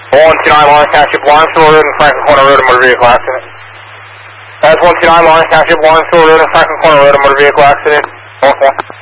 129 Lawrence Township, Lawrenceville Road and Franklin Corner Road, a motor vehicle accident. That's 129 Lawrence Township, Lawrenceville Road and Franklin Corner Road, a motor vehicle accident. 1-4.